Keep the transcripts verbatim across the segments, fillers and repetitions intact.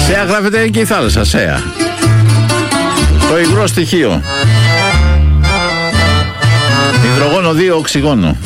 ΣΕΑ γράφεται και η θάλασσα, ΣΕΑ. Το υγρό στοιχείο. Υδρογόνο δύο οξυγόνο.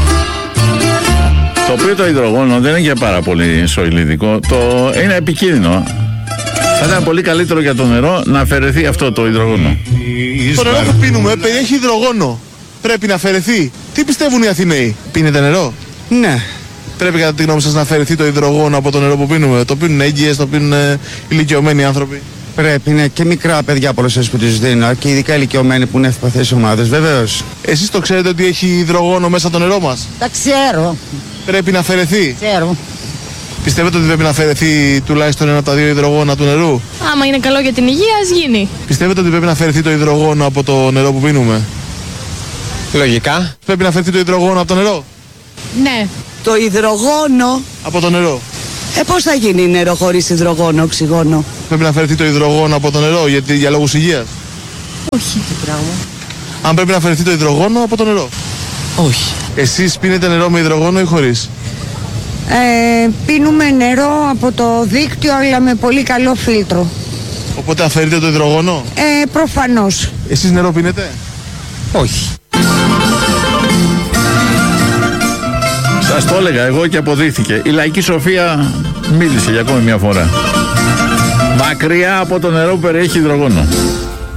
Το οποίο το υδρογόνο δεν είναι και πάρα πολύ σοηλιδικό. Το είναι επικίνδυνο. Θα ήταν πολύ καλύτερο για το νερό να αφαιρεθεί αυτό το υδρογόνο. Το νερό που πίνουμε περιέχει υδρογόνο. Πρέπει να αφαιρεθεί. Τι πιστεύουν οι Αθηναίοι? Πίνετε νερό? Ναι. Πρέπει κατά τη γνώμη σας να αφαιρεθεί το υδρογόνο από το νερό που πίνουμε? Το πίνουν έγκυες, το πίνουν ε, ηλικιωμένοι άνθρωποι? Πρέπει, ναι, και μικρά παιδιά πολλές φορές που τους δίνω και ειδικά ηλικιωμένοι που είναι ευπαθείς ομάδες, βεβαίως. Εσείς το ξέρετε ότι έχει υδρογόνο μέσα το νερό μας? Τα ξέρω. Πρέπει να αφαιρεθεί. Ξέρω. Πιστεύετε ότι πρέπει να αφαιρεθεί τουλάχιστον ένα από τα δύο υδρογόνα του νερού? Άμα είναι καλό για την υγεία, ας γίνει. Πιστεύετε ότι πρέπει να αφαιρεθεί το υδρογόνο από το νερό που πίνουμε? Λογικά. Πρέπει να αφαιρεθεί το υδρογόνο από το νερό? Ναι. Το υδρογόνο. Από το νερό. Ε, πώς θα γίνει νερό χωρίς υδρογόνο, οξυγόνο? Πρέπει να αφαιρεθεί το υδρογόνο από το νερό γιατί, για λόγους υγείας? Όχι. Τι πράγμα. Αν πρέπει να αφαιρεθεί το υδρογόνο από το νερό? Όχι. Εσείς πίνετε νερό με υδρογόνο ή χωρίς? Ε, πίνουμε νερό από το δίκτυο, αλλά με πολύ καλό φίλτρο. Οπότε αφαιρείτε το υδρογόνο? Ε, προφανώς. Εσείς νερό πίνετε? Όχι. Σας το έλεγα εγώ και αποδείχθηκε. Η λαϊκή σοφία μίλησε για ακόμη μια φορά. Μακριά από το νερό που περιέχει υδρογόνο.